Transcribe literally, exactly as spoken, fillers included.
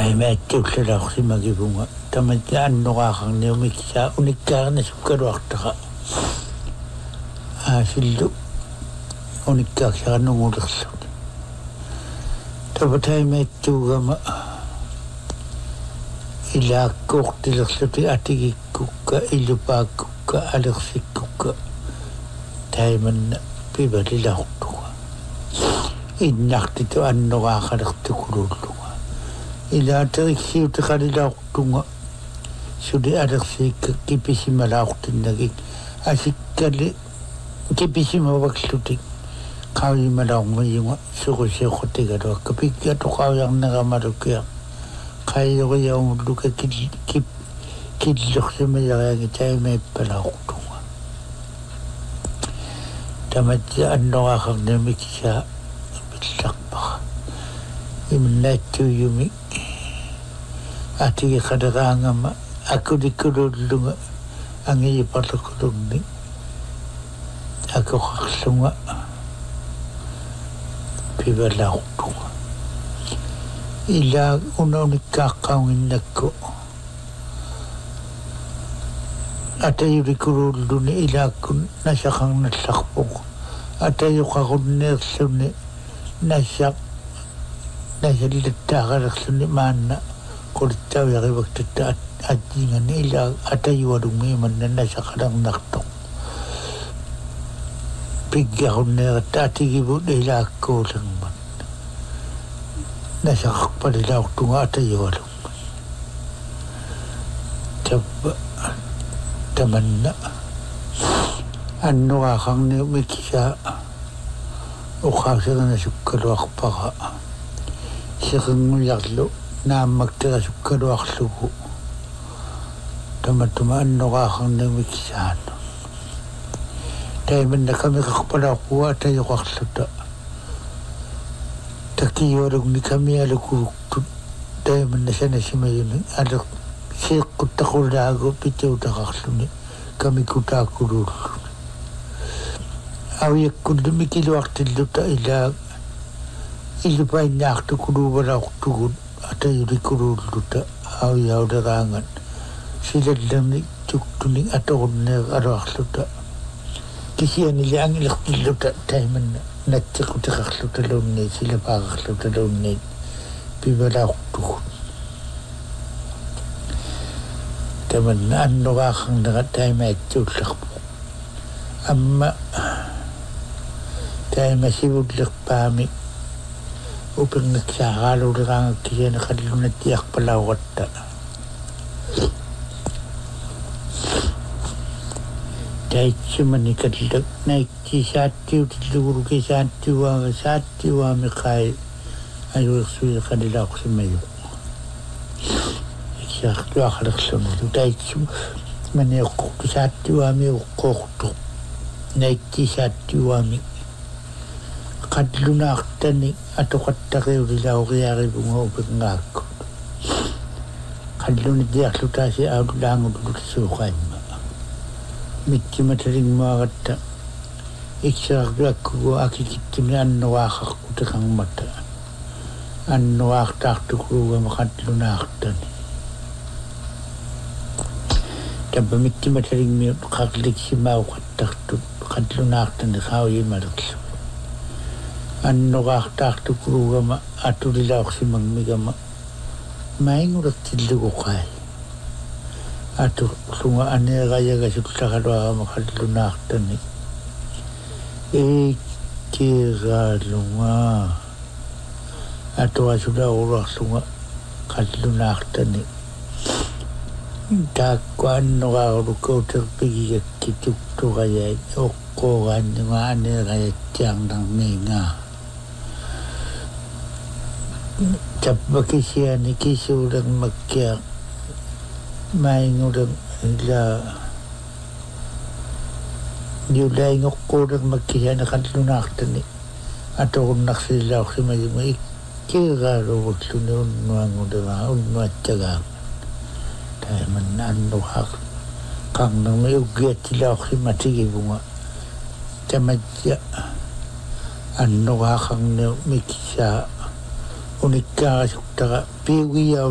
Taime tullalaarsi magivunga tamatla annoraaqarni umiksaa unikkaarna sukkaluartaqa aasillu unikkaarsaranungulerlut tapatai tuugama ilaakkuortilerluti atigikukka illupaakukka alersikkukka taimanna pivalilahortuga innartitu annoraaqalertukululluga ila teriksiuti qalilaqtunga sudi alersiikka kipisimalaaqtinnagi asikkali kipisimavaklutik qaawimalaaqmayunga suqusiuqutigaluaq kapikkiatu qaawjarneramalukia qaayoriyaumulluka kil kip killorsimayariangi taimaipalaaqtunga tamatja annoraaqarnimiksa billaqpaqa imnattuyumi atigi qadaraangama akulikulullunga angiiparlukulunni akuqarlunga pivalaqtunga ila unaunikkaaqqaunginnakku atayulikululluni ilaakkun nasaqarnallarpuq atayuqarunneerluni nasaq nasallittaaqalerluni maanna qulittauyarivaktatta atjingani ila atayualungiimanna nasaqalernertoq piggarunneeratta atigivut ilaakkuulerman nasaqarpalilaortunga atayualung tabba tamanna annuaqarni mikisa uqaasagana sukkaluarpaqa siqingujarlu naammaktera sukkaluarlugu tamatuma annoqaaqarni mikisaanu taimanna kamiqarpalaaqua atayoqarluta takiyualugni kamialukuuktut taimanna sanasimayuni ale siiqqutaqulaagu pitiutaqarluni kamikutaakuluulluni auyakkullu mikiluartilluta ilaa illupainnaartukuluuvalaortugun atayulikuluulluta auyauleraangan silallerni tuktuni atorunneer aluarluta kisianili angilertilluta taimanna nattiqutiqarluta luunni silapaaqarluta luunni pivalaortugun tamanna annoqaaqarnera taimaattuullerpu amma taimasivullerpaami upingaksaaqaaluuleraangakkisiana qallunattiarpalauqatta taitsumani kallak naikki saattiutilluguruki saattiuaanga saattiuaami qai ajuersuia qalilaaqsimayu iksiartuaqalerlunilu taitsum maniuqqortu saattiuaami uqqoortu naikki saattiuaami qadlunaartani atoqattariulilauriarivunga upingaakku qallunitiarlutaasi aululaangululsuuqaimma mittimatalingmaagatta iksiartuakkugu akikittuni annoqaaqarqutiqarmata annoqaartaartukuugama qadlunaartani tabba mittimatalingmiut qarliksimaauqattartut qadlunaartani qaawimalerlu annoqaartaartukuugama atulilaorsimangmigama maingulaktilluguqai atu lunga aneerayaga sullaqaluarama qallunaartani ikkiralunga atuasulaurluarlunga qallunaartani taakku annoqaarulukauterpigigakki tuktuqayai oqqoogaannunga aneerayattiarnarniinga tappakisiani kisuulermakkia maingulem ila yulaingoqqууlermakkisiani qallunaartani atorunnarsillaorsimayuma ikkiraaluvulluni unnuanguleraa unnuattagaa taimanna annuqaaq qarnermi uggiattilaorsimatigivunga tamatja annoqaaqarniu miksaa unikkaarasuktara piugia